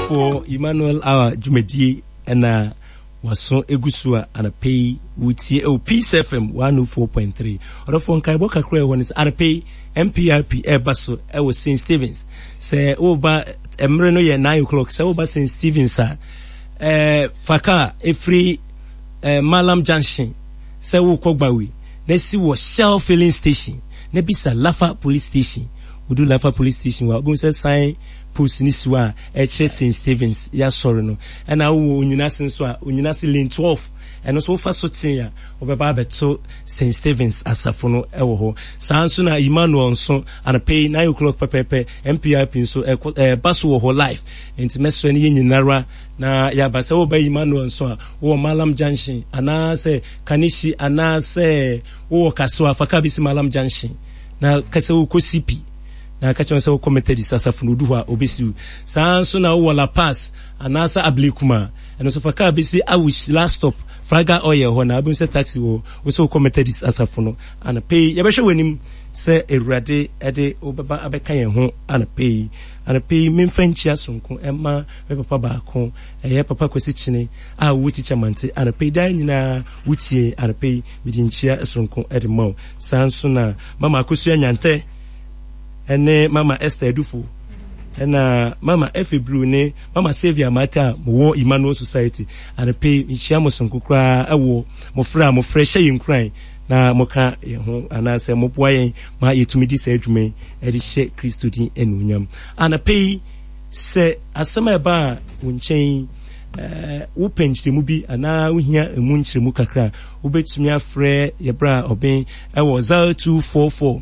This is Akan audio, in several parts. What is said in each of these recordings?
for Emmanuel our Jumedi and waso egusua anapay wutie Peace FM 104.3 orofon kaibo kakra won is anapay MPRP ebaso e wo St Stevens say oba emre no ye 9 o'clock say oba St Stevens faka every Malam Junction say wo kogbawi na si wo Shell filling station na bisa Lafa police station udu Lafa police station wa say sign post ni siwa St Stevens ya sorry no and na wo onyina senso a onyina se lane 12 and so fa so tin ya obeba beto St Stevens asafo no ewo ho sanso na Emmanuel nso and pay 9 o'clock pepepe MPRP so baso wo ho life enti meso ni nyinara na ya ba se wo ba Emmanuel nso a wo Malam Junction ana se Kanishi ana se wo Kaso afaka bi si Malam Junction na kase wo ko CP na kachon se wo committed sasafo no duwa obesiu sanso na wo La Paz anasa Ablikuma and so faka bi si awish last stop Fraga oil ho na abun se taxi wo so committed sasafo no and pay ya be hwe wanim se Ewurade ede obeba abeka yen ho and pay memfanchi asonko emma me papa ba ko eye papa kwesi chine a wuti chamante and pay dan nyina wutie and pay midinchia asonko ede maw sanso na mama akosu anyante ene mama Esther Edufo ena mama Efebru ne mama Saviour Mata wo Emmanuel Society and pay nchiamo sonkokra awo mo fresha yinkran na moka ho anase mo boyen ma yetumidi sa adwume edi hye Kristo din enunyam and pay se asema ba wonchen wo penchiremu bi ana wo hia emu nchiremu kakra wo betumi afre yebra oben ewo 0244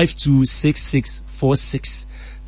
526646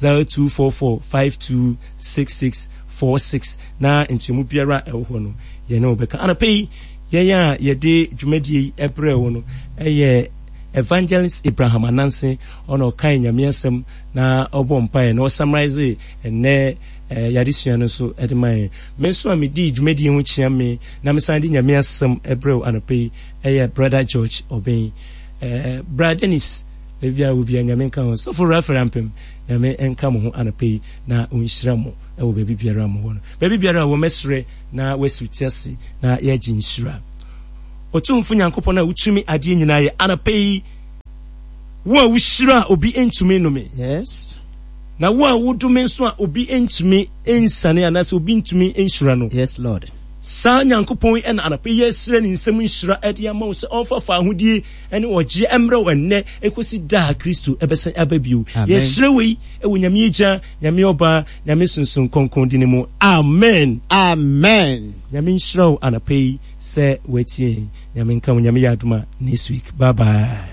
0244526646 na nchemu biara ewo no ye na obeka anapei ye ya ye de dwumadi ebre wo no eye Evangelist Abraham Anansi ono kan nyamiasem na obompa na o summarize ene yadisua no so edemai menso amedi dwumadi ho chiame na mesandi nyamiasem ebre wo anapei eye brother George Oben brother Dennis ebia wo bia nyame nka ho so for referendum nyame enka mo ho anapei na onhyira mo e wo baby biara mo ho no baby biara wo mesre na wasutiase na ya ginhyira otumfu nyankopon na wutumi ade nyina ye anapei wo wuhyira obi entumi no me yes na wo wudumi nso a obi entumi ensane anase obi entumi enhyira no yes Lord sa nyankopon en anapei yesre ni nsem nhyira ade ama so ofafa ahudie ene ogye emre wonne ekosi da Kristo ebese ababiu yesre wi ewo nyame yegya nyame oba nyame sunsun konkon dinemu amen amen nyame nhyira anapei se wetie nyame nka nyame yaduma next week bye bye.